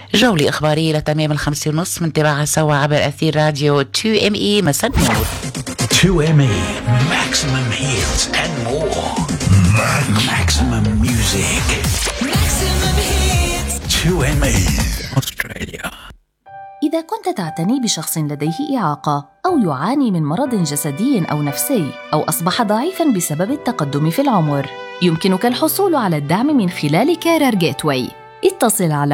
جولة إخبارية لتمام 5:30 منتابعها سوا عبر أثير راديو 2ME. مساء النور. 2ME maximum hits and more. Maximum music. Maximum hits. 2ME Australia. إذا كنت تعتني بشخص لديه إعاقة أو يعاني من مرض جسدي أو نفسي أو أصبح ضعيفاً بسبب التقدم في العمر، يمكنك الحصول على الدعم من خلال كارير جيتواي. اتصل على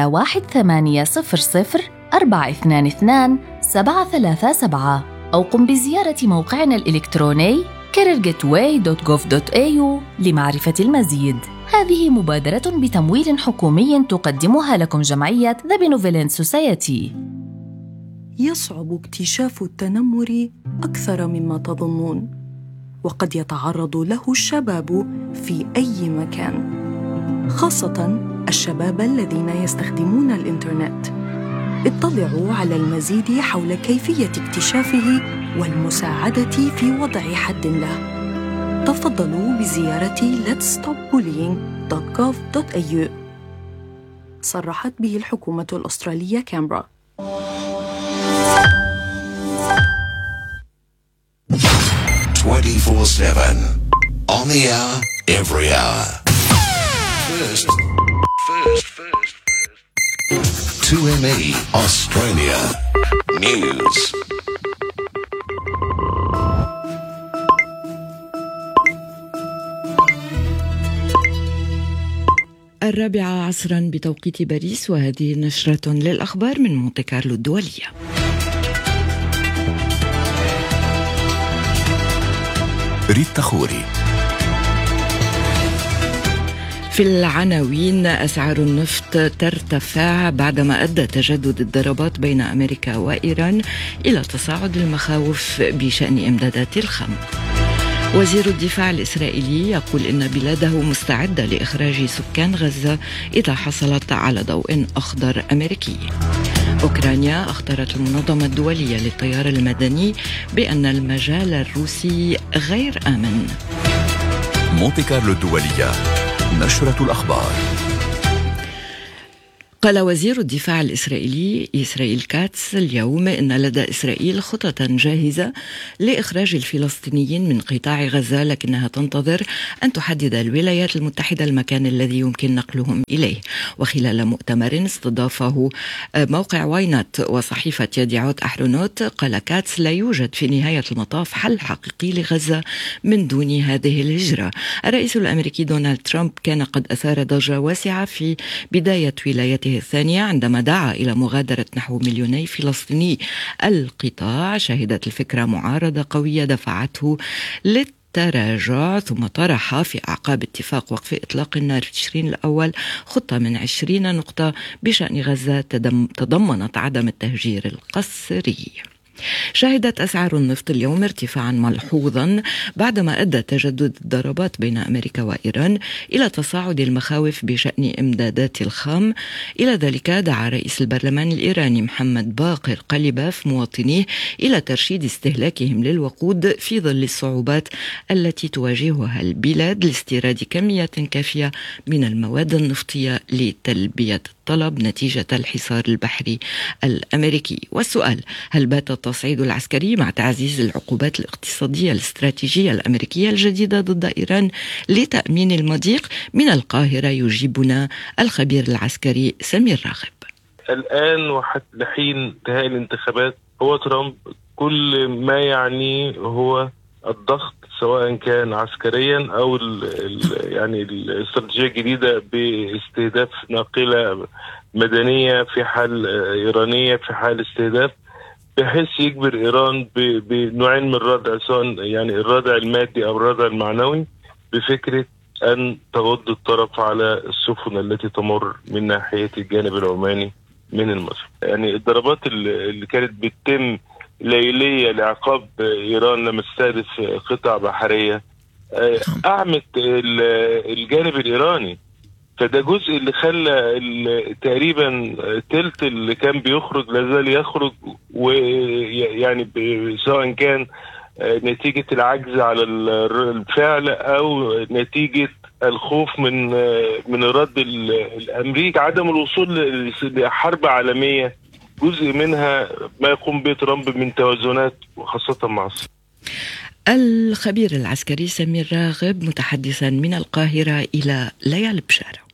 1800-422-737 أو قم بزيارة موقعنا الإلكتروني careergateway.gov.au لمعرفة المزيد. هذه مبادرة بتمويل حكومي تقدمها لكم جمعية The Benevolent Society. يصعب اكتشاف التنمر أكثر مما تظنون، وقد يتعرض له الشباب في أي مكان، خاصة الشباب الذين يستخدمون الإنترنت. اطلعوا على المزيد حول كيفية اكتشافه والمساعدة في وضع حد له. تفضلوا بزيارة letsstopbullying.gov.au. صرحت به الحكومة الأسترالية كامبرا. 24/7 on the hour, every hour. First. 2ME Australia News. الرابعة عصراً بتوقيت باريس، وهذه نشرة للأخبار من مونتي كارلو الدولية. ريتا خوري. في العناوين: أسعار النفط ترتفع بعدما أدى تجدد الضربات بين أمريكا وإيران إلى تصاعد المخاوف بشأن إمدادات الخام. وزير الدفاع الإسرائيلي يقول إن بلاده مستعدة لإخراج سكان غزة إذا حصلت على ضوء أخضر أمريكي. أوكرانيا أخطرت المنظمة الدولية للطيار المدني بأن المجال الروسي غير آمن. مونتي كارلو الدولية، نشرة الأخبار. قال وزير الدفاع الإسرائيلي إسرائيل كاتس اليوم إن لدى إسرائيل خطة جاهزة لإخراج الفلسطينيين من قطاع غزة، لكنها تنتظر أن تحدد الولايات المتحدة المكان الذي يمكن نقلهم إليه. وخلال مؤتمر استضافه موقع واينات وصحيفة يديعوت أحرونوت، قال كاتس: لا يوجد في نهاية المطاف حل حقيقي لغزة من دون هذه الهجرة. الرئيس الأمريكي دونالد ترامب كان قد أثار ضجة واسعة في بداية ولايته الثانية عندما دعا إلى مغادرة نحو 2,000,000 فلسطيني القطاع. شهدت الفكرة معارضة قوية دفعته للتراجع، ثم طرح في أعقاب اتفاق وقف إطلاق النار في تشرين الأول خطة من 20 نقطة بشأن غزة تضمنت عدم التهجير القسري. شهدت أسعار النفط اليوم ارتفاعا ملحوظا بعدما أدى تجدد الضربات بين أمريكا وإيران إلى تصاعد المخاوف بشأن إمدادات الخام. إلى ذلك دعا رئيس البرلمان الإيراني محمد باقر قليباف مواطنيه إلى ترشيد استهلاكهم للوقود في ظل الصعوبات التي تواجهها البلاد لاستيراد كميات كافية من المواد النفطية لتلبية الطلب نتيجة الحصار البحري الأمريكي. والسؤال: هل بات التصعيد العسكري مع تعزيز العقوبات الاقتصادية الاستراتيجية الأمريكية الجديدة ضد إيران لتأمين المضيق؟ من القاهرة يجيبنا الخبير العسكري سمير راغب. الآن وحتى لحين انتهاء الانتخابات هو ترامب كل ما يعني هو الضغط، سواء كان عسكريا أو يعني الاستراتيجية الجديدة باستهداف ناقلة مدنية في حال إيرانية في حال استهداف، بحيث يجبر إيران بنوعين من الردع، سواء يعني الردع المادي أو الردع المعنوي، بفكرة أن تغض الطرف على السفن التي تمر من ناحية الجانب العماني من المصر. يعني الضربات اللي كانت بتتم ليلية لعقاب إيران لما تستهدف قطع بحرية أعمت الجانب الإيراني، فده جزء اللي خلى تقريبا تلت اللي كان بيخرج لازال يخرج، ويعني سواء كان نتيجة العجز على الفعل أو نتيجة الخوف من الرد الأمريكي، عدم الوصول لحرب عالمية جزء منها ما يقوم به ترامب من توازنات وخاصة مع الصين. الخبير العسكري سمير راغب متحدثا من القاهرة إلى ليال بشارة.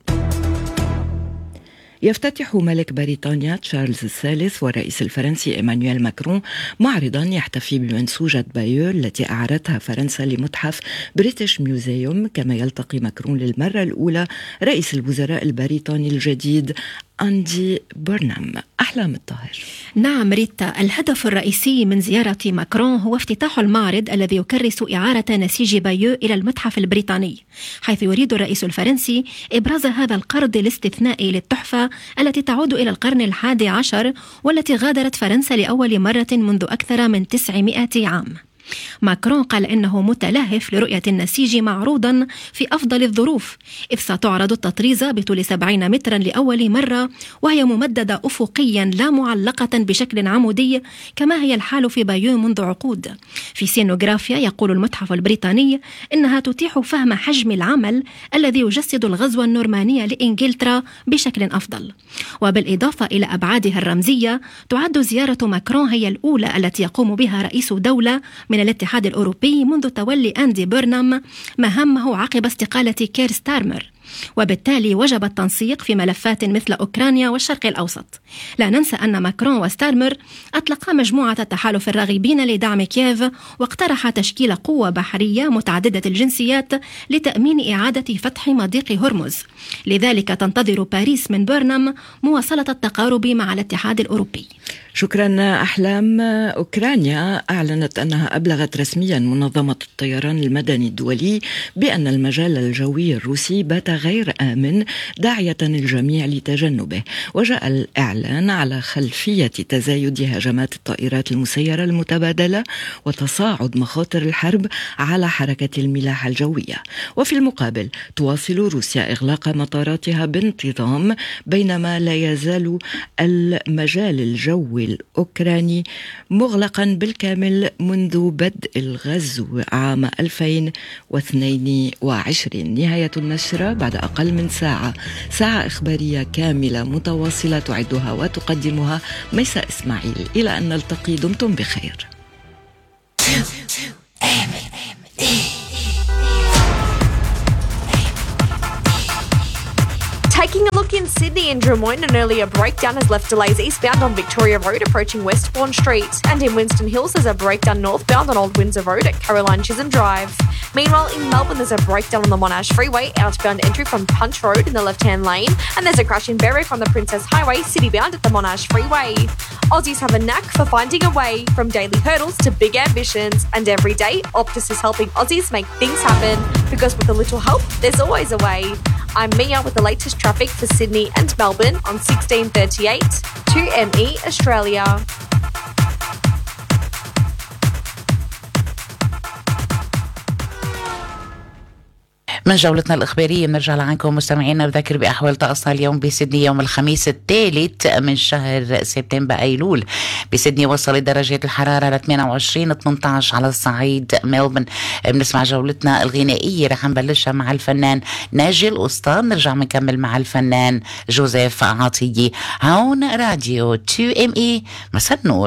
يفتتح ملك بريطانيا تشارلز الثالث والرئيس الفرنسي إيمانويل ماكرون معرضا يحتفي بمنسوجة بايو التي أعارتها فرنسا لمتحف بريتش ميوزيوم، كما يلتقي ماكرون للمرة الأولى رئيس الوزراء البريطاني الجديد أندي بورنهام. أحلام الطاهر. نعم ريتا، الهدف الرئيسي من زيارة ماكرون هو افتتاح المعرض الذي يكرس إعارة نسيج بايو إلى المتحف البريطاني، حيث يريد الرئيس الفرنسي إبراز هذا القرض الاستثنائي للتحفة التي تعود إلى القرن ال11 والتي غادرت فرنسا لأول مرة منذ أكثر من 900 عام. ماكرون قال إنه متلهف لرؤية النسيج معروضا في أفضل الظروف، إذ ستعرض التطريزة بطول 70 مترا لأول مرة، وهي ممددة أفقيا لا معلقة بشكل عمودي كما هي الحال في بايو منذ عقود. في سينوغرافيا يقول المتحف البريطاني إنها تتيح فهم حجم العمل الذي يجسد الغزو النورماني لإنجلترا بشكل أفضل. وبالإضافة إلى أبعادها الرمزية، تعد زيارة ماكرون هي الأولى التي يقوم بها رئيس دولة من الاتحاد الأوروبي منذ تولي أندي بورنهام مهامه عقب استقالة كير ستارمر، وبالتالي وجب التنسيق في ملفات مثل أوكرانيا والشرق الأوسط. لا ننسى أن ماكرون وستارمر أطلقا مجموعة التحالف الراغبين لدعم كييف، واقترح تشكيل قوة بحرية متعددة الجنسيات لتأمين إعادة فتح مضيق هرمز. لذلك تنتظر باريس من بورنهام مواصلة التقارب مع الاتحاد الأوروبي. شكرا أحلام. أوكرانيا أعلنت أنها أبلغت رسميا منظمة الطيران المدني الدولي بأن المجال الجوي الروسي بات غير آمن، داعية الجميع لتجنبه. وجاء الإعلان على خلفية تزايد هجمات الطائرات المسيرة المتبادلة وتصاعد مخاطر الحرب على حركة الملاحة الجوية. وفي المقابل تواصل روسيا إغلاق مطاراتها بانتظام، بينما لا يزال المجال الجوي الأوكراني مغلقا بالكامل منذ بدء الغزو عام 2022. نهاية النشرة بعد أقل من ساعة إخبارية كاملة متواصلة تعدها وتقدمها ميساء إسماعيل. إلى أن نلتقي، دمتم بخير. Taking a look in Sydney and Drummoyne, an earlier breakdown has left delays eastbound on Victoria Road approaching Westbourne Street. And in Winston Hills, there's a breakdown northbound on Old Windsor Road at Caroline Chisholm Drive. Meanwhile, in Melbourne, there's a breakdown on the Monash Freeway, outbound entry from Punch Road in the left-hand lane. And there's a crash in Berwick on the Princess Highway, citybound at the Monash Freeway. Aussies have a knack for finding a way from daily hurdles to big ambitions. And every day, Optus is helping Aussies make things happen, because with a little help, there's always a way. I'm Mia with the latest traffic for Sydney and Melbourne on 1638 2ME Australia. من جولتنا الإخبارية بنرجع لعنكم مستمعينا بذكر بأحوال طقسنا اليوم بسيدني يوم الخميس 3 من شهر سبتمبر أيلول. بسيدني وصلت درجة الحرارة ل 28-18 على الصعيد ملبورن. بنسمع جولتنا الغنائية رح نبلشها مع الفنان ناجي القسطان، نرجع نكمل مع الفنان جوزيف عطية. هون راديو 2ME مساء النور.